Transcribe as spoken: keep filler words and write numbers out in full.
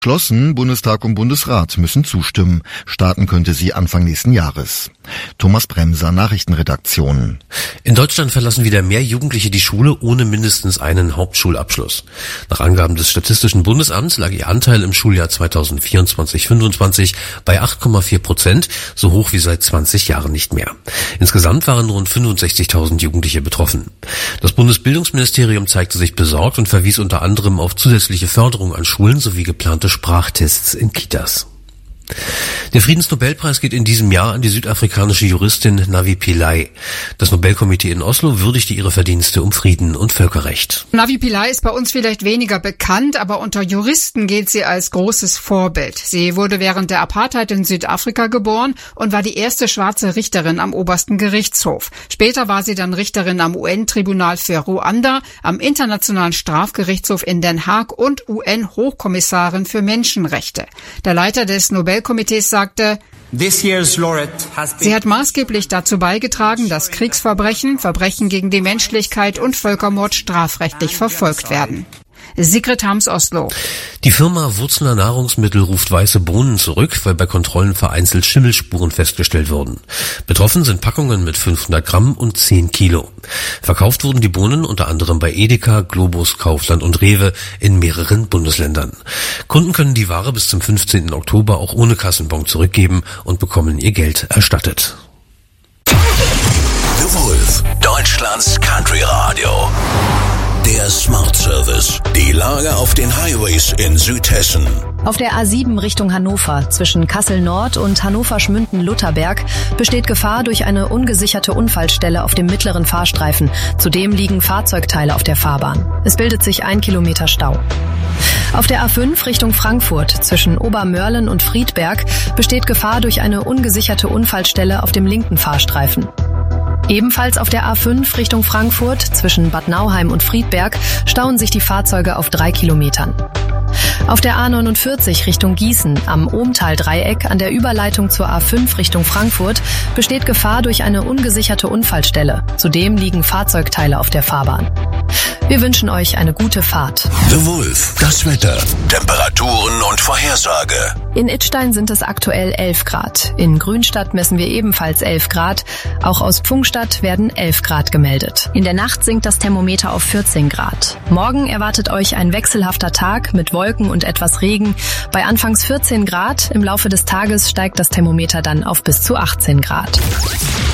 Beschlossen, Bundestag und Bundesrat müssen zustimmen. Starten könnte sie Anfang nächsten Jahres. Thomas Bremser, Nachrichtenredaktion. In Deutschland verlassen wieder mehr Jugendliche die Schule ohne mindestens einen Hauptschulabschluss. Nach Angaben des Statistischen Bundesamts lag ihr Anteil im Schuljahr zweitausendvierundzwanzig fünfundzwanzig bei acht Komma vier Prozent, so hoch wie seit zwanzig Jahren nicht mehr. Insgesamt waren rund fünfundsechzigtausend Jugendliche betroffen. Das Bundesbildungsministerium zeigte sich besorgt und verwies unter anderem auf zusätzliche Förderung an Schulen sowie geplante Sprachtests in Kitas. Der Friedensnobelpreis geht in diesem Jahr an die südafrikanische Juristin Navi Pillay. Das Nobelkomitee in Oslo würdigte ihre Verdienste um Frieden und Völkerrecht. Navi Pillay ist bei uns vielleicht weniger bekannt, aber unter Juristen gilt sie als großes Vorbild. Sie wurde während der Apartheid in Südafrika geboren und war die erste schwarze Richterin am obersten Gerichtshof. Später war sie dann Richterin am U N-Tribunal für Ruanda, am Internationalen Strafgerichtshof in Den Haag und U N-Hochkommissarin für Menschenrechte. Der Leiter des Nobelkomitees sagte, sie hat maßgeblich dazu beigetragen, dass Kriegsverbrechen, Verbrechen gegen die Menschlichkeit und Völkermord strafrechtlich verfolgt werden. Sigrid Hams, Oslo. Die Firma Wurzler Nahrungsmittel ruft weiße Bohnen zurück, weil bei Kontrollen vereinzelt Schimmelspuren festgestellt wurden. Betroffen sind Packungen mit fünfhundert Gramm und zehn Kilo. Verkauft wurden die Bohnen unter anderem bei Edeka, Globus, Kaufland und Rewe in mehreren Bundesländern. Kunden können die Ware bis zum fünfzehnten Oktober auch ohne Kassenbon zurückgeben und bekommen ihr Geld erstattet. The Wolf, Deutschlands Country Radio. Der Smart Service. Die Lage auf den Highways in Südhessen. Auf der A sieben Richtung Hannover zwischen Kassel Nord und Hannover-Schmünden-Lutherberg besteht Gefahr durch eine ungesicherte Unfallstelle auf dem mittleren Fahrstreifen. Zudem liegen Fahrzeugteile auf der Fahrbahn. Es bildet sich ein Kilometer Stau. Auf der A fünf Richtung Frankfurt zwischen Obermörlen und Friedberg besteht Gefahr durch eine ungesicherte Unfallstelle auf dem linken Fahrstreifen. Ebenfalls auf der A fünf Richtung Frankfurt zwischen Bad Nauheim und Friedberg stauen sich die Fahrzeuge auf drei Kilometern. Auf der A neunundvierzig Richtung Gießen am Ohmtal-Dreieck an der Überleitung zur A fünf Richtung Frankfurt besteht Gefahr durch eine ungesicherte Unfallstelle. Zudem liegen Fahrzeugteile auf der Fahrbahn. Wir wünschen euch eine gute Fahrt. The Wolf, das Wetter, Temperaturen und Vorhersage. In Idstein sind es aktuell elf Grad. In Grünstadt messen wir ebenfalls elf Grad. Auch aus Pfungstadt werden elf Grad gemeldet. In der Nacht sinkt das Thermometer auf vierzehn Grad. Morgen erwartet euch ein wechselhafter Tag mit Wolken und etwas Regen. Bei anfangs vierzehn Grad, im Laufe des Tages steigt das Thermometer dann auf bis zu achtzehn Grad.